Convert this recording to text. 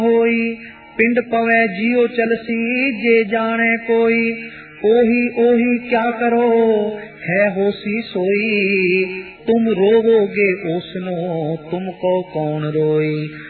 होई। पिंड पवै जियो चलसी जे जाने कोई। ओही ओही क्या करो है होसी सोई। तुम रोवोगे ओसनो तुमको कौन रोई।